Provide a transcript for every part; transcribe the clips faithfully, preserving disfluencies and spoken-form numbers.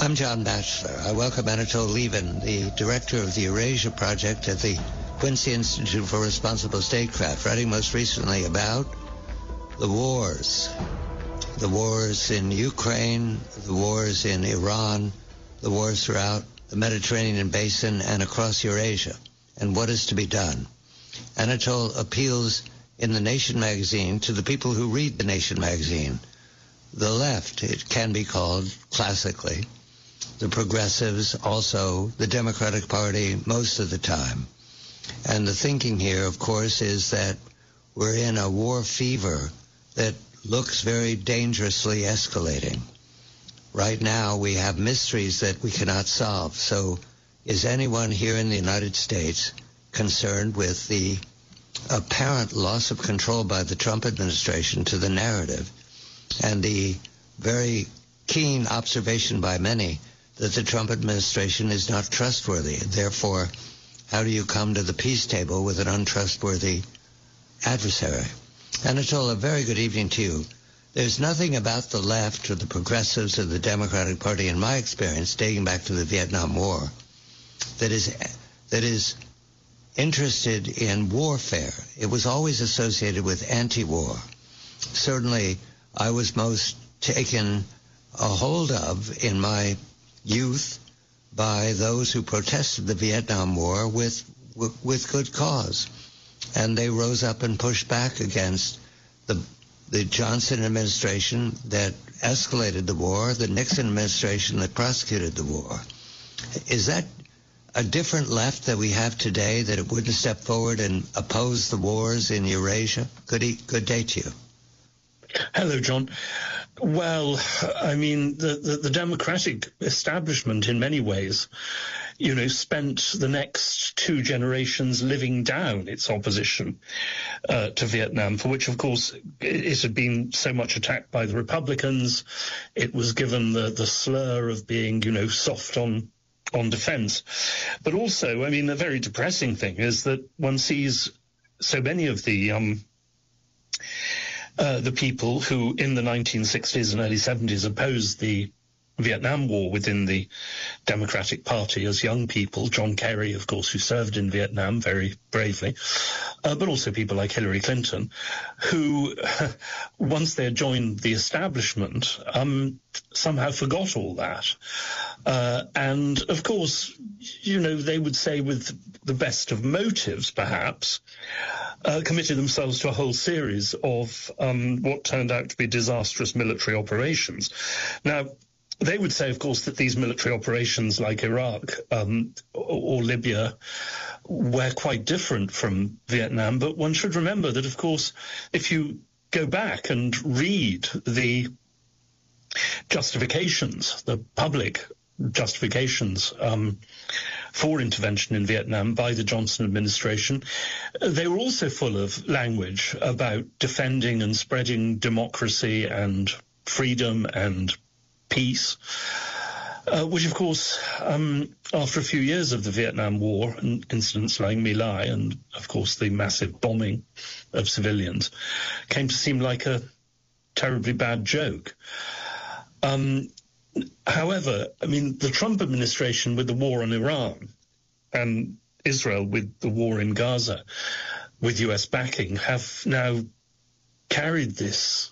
I'm John Batchelor. I welcome Anatol Lieven, the director of the Eurasia Project at the Quincy Institute for Responsible Statecraft, writing most recently about the wars. The wars in Ukraine, the wars in Iran, the wars throughout the Mediterranean basin and across Eurasia, and what is to be done. Anatol appeals in The Nation magazine to the people who read The Nation magazine. The left, it can be called classically, the progressives, also the Democratic Party most of the time. And the thinking here, of course, is that we're in a war fever that looks very dangerously escalating. Right now, we have mysteries that we cannot solve. So is anyone here in the United States concerned with the apparent loss of control by the Trump administration to the narrative and the very keen observation by many that the Trump administration is not trustworthy? Therefore, how do you come to the peace table with an untrustworthy adversary? Anatol, a very good evening to you. There's nothing about the left or the progressives or the Democratic Party, in my experience, dating back to the Vietnam War, that is that is interested in warfare. It was always associated with anti-war. Certainly, I was most taken a hold of in my youth by those who protested the Vietnam War with, with, with good cause. And they rose up and pushed back against the the Johnson administration that escalated the war, the Nixon administration that prosecuted the war. Is that a different left that we have today, that it wouldn't step forward and oppose the wars in Eurasia? Good, e- good day to you. Hello, John. Well, I mean, the, the, the Democratic establishment in many ways, you know, spent the next two generations living down its opposition uh, to Vietnam, for which, of course, it, it had been so much attacked by the Republicans. It was given the, the slur of being, you know, soft on on defense. But also, I mean, the very depressing thing is that one sees so many of the um, uh, the people who in the nineteen sixties and early seventies opposed the Vietnam War within the Democratic Party as young people. John Kerry, of course, who served in Vietnam very bravely, uh, but also people like Hillary Clinton, who, once they had joined the establishment, um, somehow forgot all that. Uh, and, of course, you know, they would say with the best of motives, perhaps, uh, committed themselves to a whole series of um, what turned out to be disastrous military operations. Now, they would say, of course, that these military operations like Iraq um, or, or Libya were quite different from Vietnam. But one should remember that, of course, if you go back and read the justifications, the public justifications um, for intervention in Vietnam by the Johnson administration, they were also full of language about defending and spreading democracy and freedom and peace, uh, which, of course, um, after a few years of the Vietnam War and incidents like My Lai and, of course, the massive bombing of civilians, came to seem like a terribly bad joke. Um, however, I mean, the Trump administration with the war on Iran and Israel with the war in Gaza with U S backing have now carried this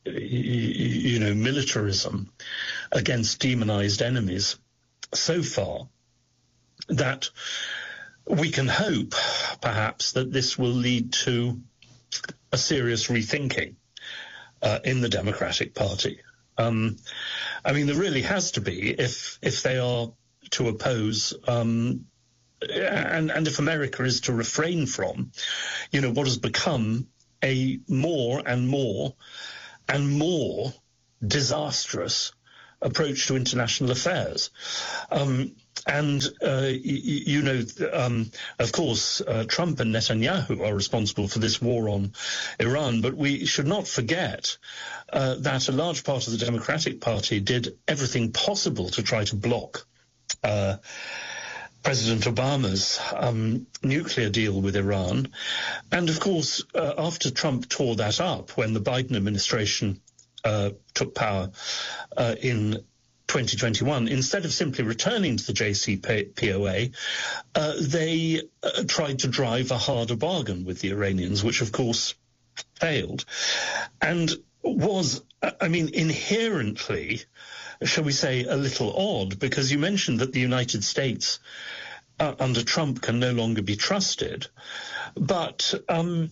you know, militarism against demonized enemies so far that we can hope, perhaps, that this will lead to a serious rethinking uh, in the Democratic Party. Um, I mean, there really has to be, if if they are to oppose, um, and, and if America is to refrain from, you know, what has become a more and more and more disastrous approach to international affairs. Um, and, uh, y- you know, um, of course, uh, Trump and Netanyahu are responsible for this war on Iran, but we should not forget uh, that a large part of the Democratic Party did everything possible to try to block uh, President Obama's um, nuclear deal with Iran. And, of course, uh, after Trump tore that up, when the Biden administration uh, took power uh, in twenty twenty-one, instead of simply returning to the J C P O A, uh, they uh, tried to drive a harder bargain with the Iranians, which, of course, failed. And was, I mean, inherently, shall we say, a little odd, because you mentioned that the United States uh, under Trump can no longer be trusted. But, um,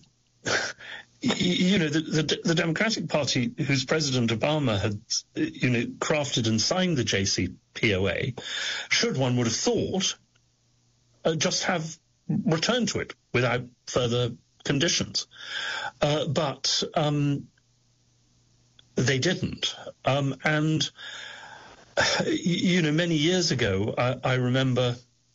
you know, the, the, the Democratic Party, whose President Obama had, you know, crafted and signed the J C P O A, should, one would have thought, uh, just have returned to it without further conditions. Uh, but um, they didn't. Um, and, you know, many years ago, I, I remember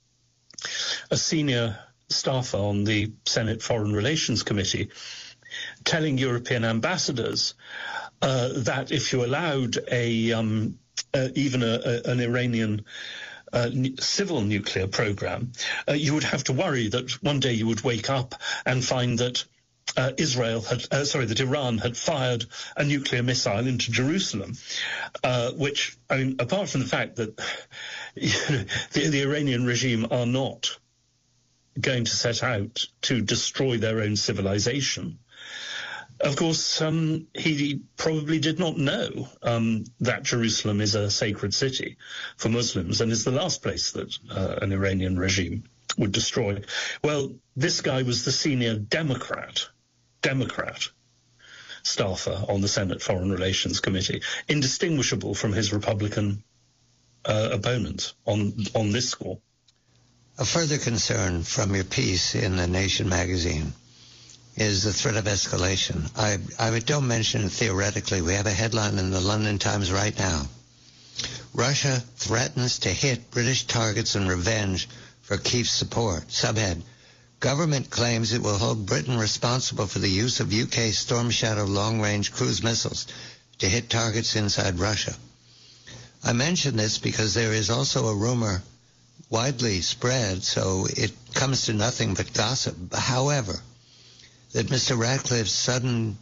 a senior staffer on the Senate Foreign Relations Committee telling European ambassadors uh, that if you allowed a um, uh, even a, a, an Iranian uh, n- civil nuclear program, uh, you would have to worry that one day you would wake up and find that uh, Israel had, uh, sorry, that Iran had fired a nuclear missile into Jerusalem, uh, which, I mean, apart from the fact that you know, the, the Iranian regime are not going to set out to destroy their own civilization. Of course, um, he probably did not know um, that Jerusalem is a sacred city for Muslims and is the last place that uh, an Iranian regime would destroy. Well, this guy was the senior Democrat, Democrat staffer on the Senate Foreign Relations Committee, indistinguishable from his Republican uh, opponents on, on this score. A further concern from your piece in The Nation magazine is the threat of escalation. I, I don't mention it theoretically. We have a headline in the London Times right now. Russia threatens to hit British targets in revenge for Kiev's support. Subhead, government claims it will hold Britain responsible for the use of U K Storm Shadow long-range cruise missiles to hit targets inside Russia. I mention this because there is also a rumor widely spread, so it comes to nothing but gossip. However, that Mister Ratcliffe's sudden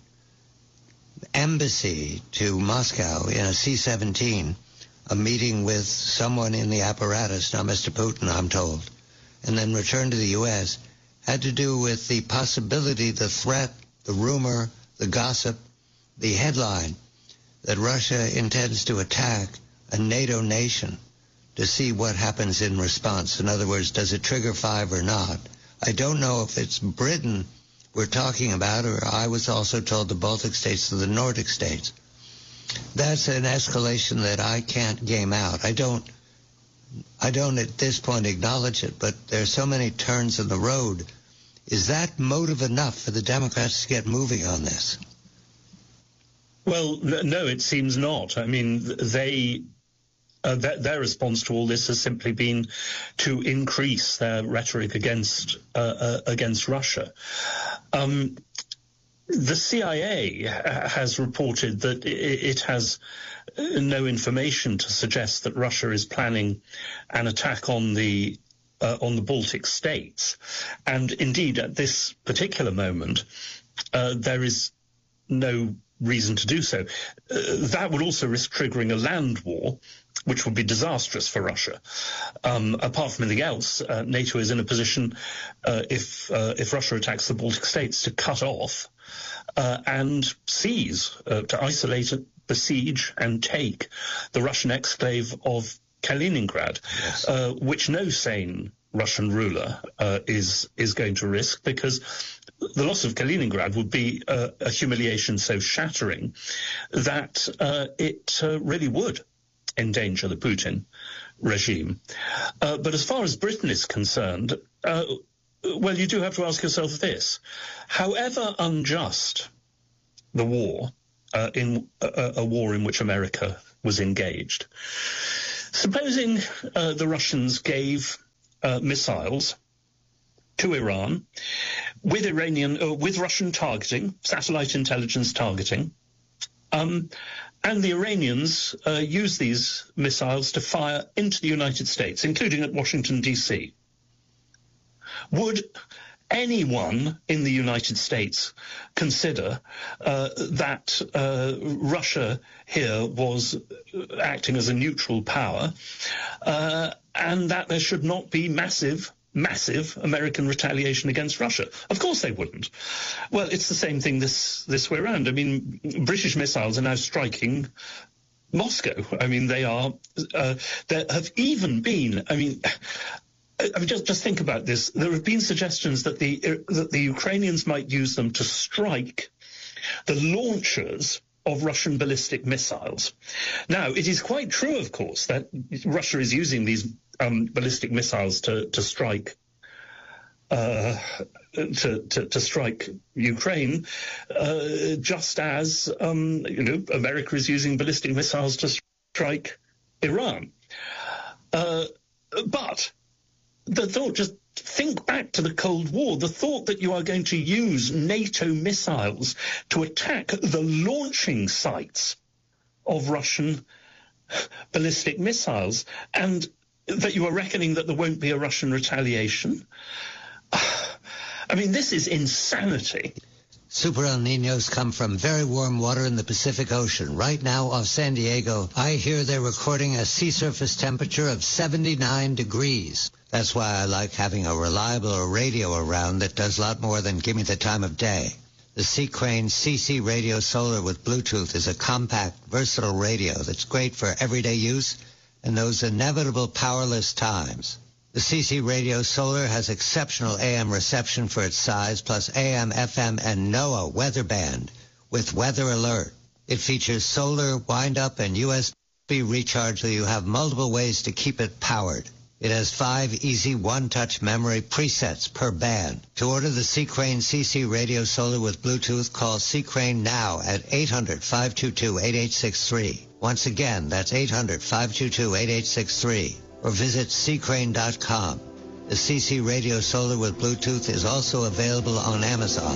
embassy to Moscow in a C seventeen, a meeting with someone in the apparatus, not Mister Putin, I'm told, and then return to the U S, had to do with the possibility, the threat, the rumor, the gossip, the headline that Russia intends to attack a NATO nation to see what happens in response. In other words, does it trigger five or not? I don't know if it's Britain we're talking about, or I was also told the Baltic states or the Nordic states. That's an escalation that I can't game out. I don't, I don't at this point acknowledge it, but there's so many turns in the road. Is that motive enough for the Democrats to get moving on this? Well, no, it seems not. I mean, they... Uh, their, their response to all this has simply been to increase their rhetoric against uh, uh, against Russia. Um, the C I A has reported that it, it has no information to suggest that Russia is planning an attack on the uh, on the Baltic states, and indeed at this particular moment uh, there is no reason to do so. Uh, that would also risk triggering a land war, which would be disastrous for Russia. Um, apart from anything else, uh, NATO is in a position, uh, if uh, if Russia attacks the Baltic states, to cut off uh, and seize, uh, to isolate, besiege, and take the Russian exclave of Kaliningrad, yes. uh, which no sane Russian ruler uh, is is going to risk, because the loss of Kaliningrad would be uh, a humiliation so shattering that uh, it uh, really would endanger the Putin regime. Uh, but as far as Britain is concerned, uh, well, you do have to ask yourself this. However unjust the war, uh, in a, a war in which America was engaged, supposing uh, the Russians gave uh, missiles to Iran with Iranian, uh, with Russian targeting, satellite intelligence targeting, um, and the Iranians uh, use these missiles to fire into the United States, including at Washington, D C. Would anyone in the United States consider uh, that uh, Russia here was acting as a neutral power, uh, and that there should not be massive massive American retaliation against Russia? Of course they wouldn't. Well, it's the same thing this this way around. I mean, British missiles are now striking Moscow. I mean, they are, uh, there have even been, I mean, I mean, just just think about this. There have been suggestions that the that the Ukrainians might use them to strike the launchers of Russian ballistic missiles. Now, it is quite true, of course, that Russia is using these um, ballistic missiles to to strike uh, to, to to strike Ukraine, uh, just as um, you know America is using ballistic missiles to strike Iran. Uh, but the thought, just think back to the Cold War, the thought that you are going to use NATO missiles to attack the launching sites of Russian ballistic missiles, and that you are reckoning that there won't be a Russian retaliation. I mean, this is insanity. Super El Niños come from very warm water in the Pacific Ocean. Right now off San Diego, I hear they're recording a sea surface temperature of seventy-nine degrees. That's why I like having a reliable radio around that does a lot more than give me the time of day. The Sea Crane C C Radio Solar with Bluetooth is a compact, versatile radio that's great for everyday use in those inevitable powerless times. The C C Radio Solar has exceptional A M reception for its size, plus A M, F M, and NOAA weather band with weather alert. It features solar, wind-up, and U S B recharge, so you have multiple ways to keep it powered. It has five easy one-touch memory presets per band. To order the Sea Crane C C Radio Solar with Bluetooth, call Sea Crane now at eight hundred, five two two, eight eight six three. Once again, that's eight hundred, five two two, eight eight six three. Or visit sea crane dot com. The C C Radio Solar with Bluetooth is also available on Amazon.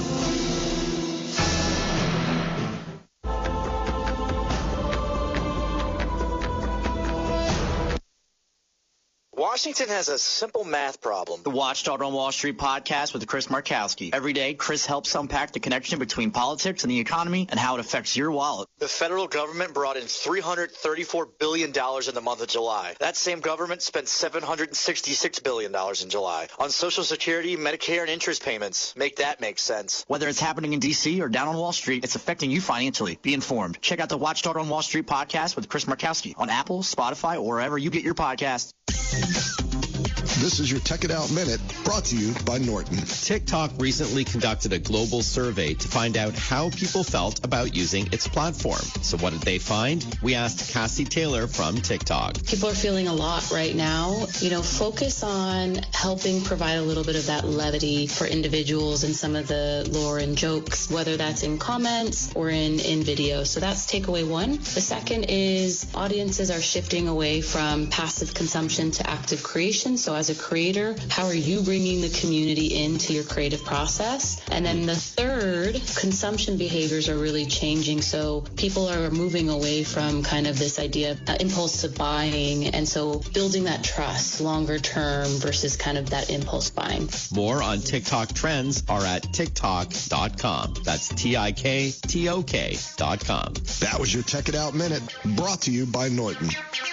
Washington has a simple math problem. The Watchdog on Wall Street podcast with Chris Markowski. Every day, Chris helps unpack the connection between politics and the economy and how it affects your wallet. The federal government brought in three hundred thirty-four billion dollars in the month of July. That same government spent seven hundred sixty-six billion dollars in July on Social Security, Medicare, and interest payments. Make that make sense. Whether it's happening in D C or down on Wall Street, it's affecting you financially. Be informed. Check out the Watchdog on Wall Street podcast with Chris Markowski on Apple, Spotify, or wherever you get your podcasts. This is your Tech It Out Minute, brought to you by Norton. TikTok recently conducted a global survey to find out how people felt about using its platform. So what did they find? We asked Cassie Taylor from TikTok. People are feeling a lot right now. You know, focus on helping provide a little bit of that levity for individuals and some of the lore and jokes, whether that's in comments or in, in video. So that's takeaway one. The second is audiences are shifting away from passive consumption to active creation. So as a creator, how are you bringing the community into your creative process? And then the third, consumption behaviors are really changing. So people are moving away from kind of this idea of uh, impulsive buying. And so building that trust longer term versus kind of that impulse buying. More on TikTok trends are at tiktok dot com. That's T I K T O K dot com. That was your Tech It Out Minute, brought to you by Norton.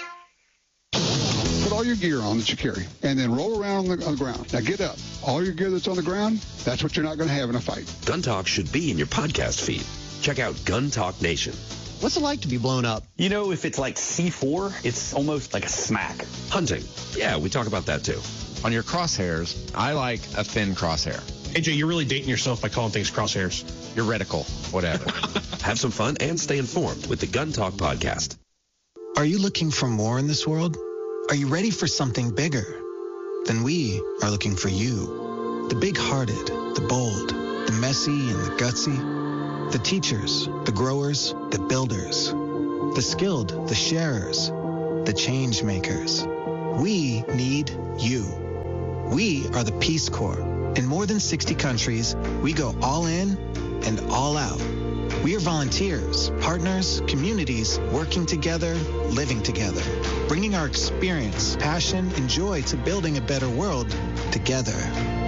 Put all your gear on that you carry, and then roll around on the, on the ground. Now get up. All your gear that's on the ground, that's what you're not going to have in a fight. Gun Talk should be in your podcast feed. Check out Gun Talk Nation. What's it like to be blown up? You know, if it's like C four, it's almost like a smack. Hunting. Yeah, we talk about that too. On your crosshairs, I like a thin crosshair. A J, you're really dating yourself by calling things crosshairs. Your reticle, whatever. Have some fun and stay informed with the Gun Talk podcast. Are you looking for more in this world? Are you ready for something bigger? Then we are looking for you. The big-hearted, the bold, the messy and the gutsy. The teachers, the growers, the builders. The skilled, the sharers, the change makers. We need you. We are the Peace Corps. In more than sixty countries, we go all in and all out. We are volunteers, partners, communities, working together, living together, bringing our experience, passion, and joy to building a better world together.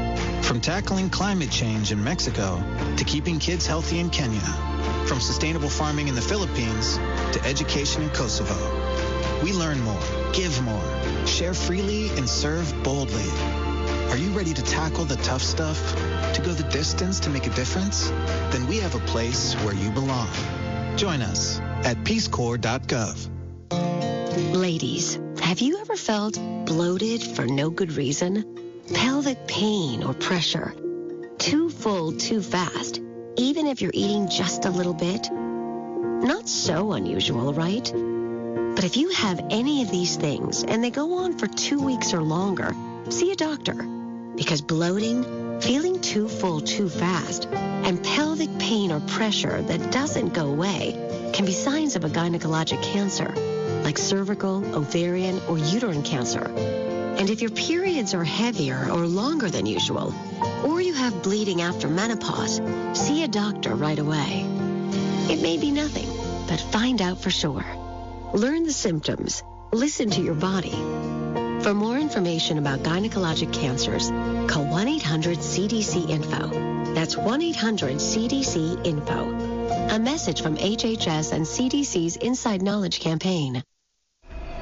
From tackling climate change in Mexico to keeping kids healthy in Kenya. From sustainable farming in the Philippines to education in Kosovo. We learn more, give more, share freely, and serve boldly. Are you ready to tackle the tough stuff? To go the distance to make a difference? Then we have a place where you belong. Join us at peace corps dot gov. Ladies, have you ever felt bloated for no good reason? Pelvic pain or pressure? Too full, too fast, even if you're eating just a little bit? Not so unusual, right? But if you have any of these things and they go on for two weeks or longer, see a doctor. Because bloating, feeling too full too fast, and pelvic pain or pressure that doesn't go away can be signs of a gynecologic cancer, like cervical, ovarian, or uterine cancer. And if your periods are heavier or longer than usual, or you have bleeding after menopause, see a doctor right away. It may be nothing, but find out for sure. Learn the symptoms. Listen to your body. For more information about gynecologic cancers, call one eight hundred C D C info. That's one eight hundred C D C info. A message from H H S and C D C's Inside Knowledge campaign.